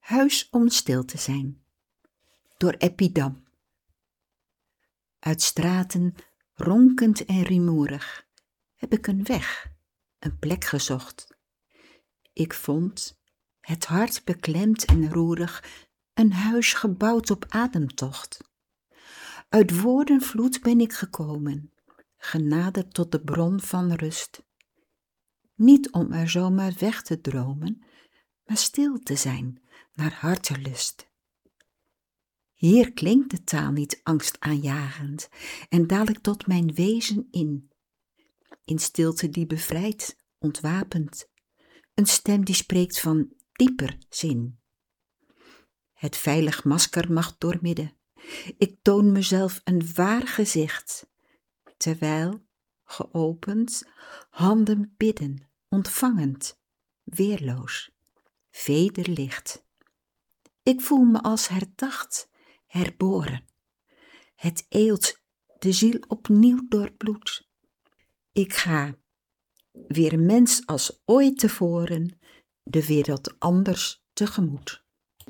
Huis om stil te zijn. Door Epidam. Uit straten, ronkend en rumoerig, heb ik een weg, een plek gezocht. Ik vond, het hart beklemd en roerig, een huis gebouwd op ademtocht. Uit woordenvloed ben ik gekomen, genaderd tot de bron van rust. Niet om er zomaar weg te dromen, maar stil te zijn naar hartelust. Hier klinkt de taal niet angstaanjagend en daal ik tot mijn wezen in stilte die bevrijdt, ontwapend, een stem die spreekt van dieper zin. Het veilig masker mag doormidden, ik toon mezelf een waar gezicht, terwijl, geopend, handen bidden, ontvangend, weerloos, vederlicht. Ik voel me als herdacht, herboren. Het eelt de ziel opnieuw doorbloed. Ik ga, weer mens als ooit tevoren, de wereld anders tegemoet.